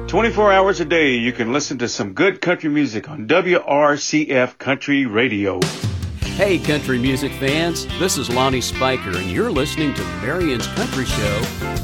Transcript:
24 hours a day, you can listen to some good country music on WRCF Country Radio. Hey, country music fans, this is Lonnie Spiker, and you're listening to Marion's Country Show